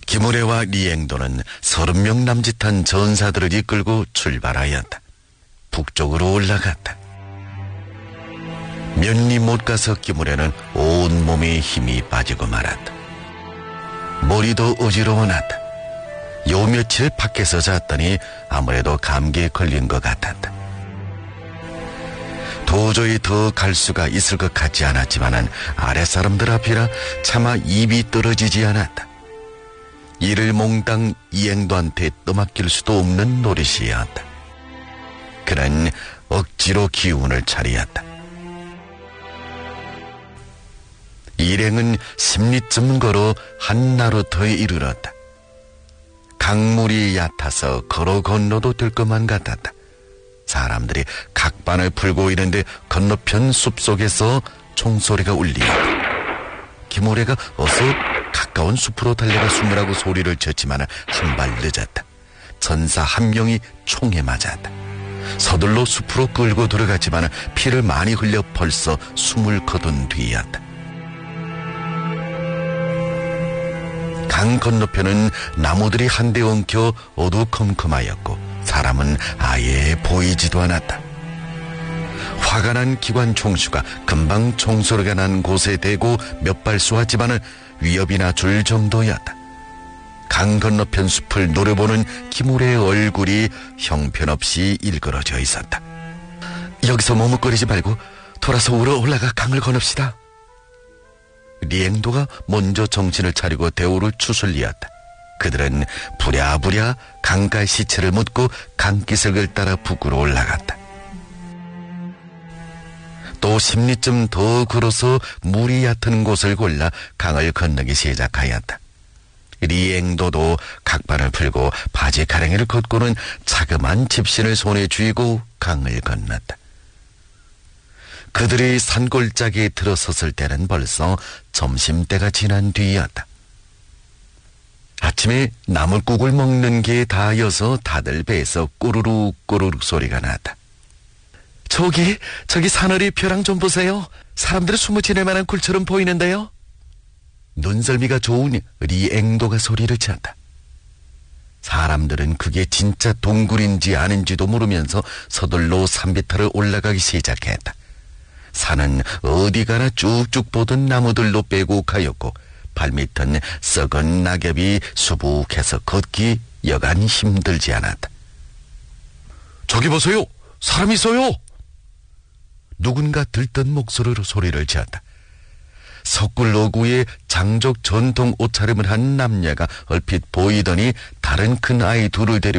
기무레와 리앵도는 30명 남짓한 전사들을 이끌고 출발하였다. 북쪽으로 올라갔다. 몇 리 못 가서 기무레는 온몸에 힘이 빠지고 말았다. 머리도 어지러워 났다. 요 며칠 밖에서 잤더니 아무래도 감기에 걸린 것 같았다. 도저히 더 갈 수가 있을 것 같지 않았지만은 아랫사람들 앞이라 차마 입이 떨어지지 않았다. 이를 몽땅 이앵도한테 떠맡길 수도 없는 노릇이었다. 그는 억지로 기운을 차리었다. 일행은 10리쯤 걸어 한나루터에 이르렀다. 강물이 얕아서 걸어 건너도 될 것만 같았다. 사람들이 각반을 풀고 있는데 건너편 숲속에서 총소리가 울리었다. 기무레가 어서 가까운 숲으로 달려가 숨으라고 소리를 쳤지만 한 발 늦었다. 전사 한 명이 총에 맞았다. 서둘러 숲으로 끌고 들어갔지만 피를 많이 흘려 벌써 숨을 거둔 뒤였다. 강 건너편은 나무들이 한데 엉켜 어두컴컴하였고 사람은 아예 보이지도 않았다. 화가 난 기관 총수가 금방 총소리가 난 곳에 대고 몇 발 쏘았지만 위협이나 줄 정도였다. 강 건너편 숲을 노려보는 기무레의 얼굴이 형편없이 일그러져 있었다. 여기서 머뭇거리지 말고 돌아서 우러 올라가 강을 건넙시다. 리앵도가 먼저 정신을 차리고 대오를 추슬리었다. 그들은 부랴부랴 강가의 시체를 묻고 강기슭을 따라 북으로 올라갔다. 또 10리쯤 더 걸어서 물이 얕은 곳을 골라 강을 건너기 시작하였다. 리앵도도 각반을 풀고 바지 가랭이를 걷고는 자그만 집신을 손에 쥐고 강을 건넜다. 그들이 산골짜기에 들어섰을 때는 벌써 점심때가 지난 뒤였다. 아침에 나물국을 먹는 게 다여서 다들 배에서 꼬르륵 꼬르륵 소리가 났다. 저기 사너리 벼랑 좀 보세요. 사람들이 숨어 지낼 만한 굴처럼 보이는데요. 눈썰미가 좋은 리앵도가 소리를 쳤다. 사람들은 그게 진짜 동굴인지 아닌지도 모르면서 서둘러 산비탈을 올라가기 시작했다. 산은 어디 가나 쭉쭉 뻗은 나무들로 빼곡하였고 발밑은 썩은 낙엽이 수북해서 걷기 여간 힘들지 않았다. 저기 보세요. 사람이 있어요. 누군가 들뜬 목소리로 소리를 지었다. 석굴 어구에 장족 전통 옷차림을 한 남녀가 얼핏 보이더니 다른 큰 아이 둘을 데리고